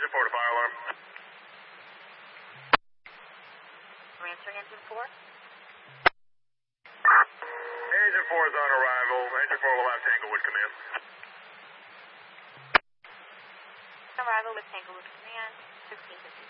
Engine 4 to fire alarm. We're answering engine 4. Engine 4 is on arrival. Engine 4 will have Tanglewood come in. Arrival with Tanglewood Command, 1650.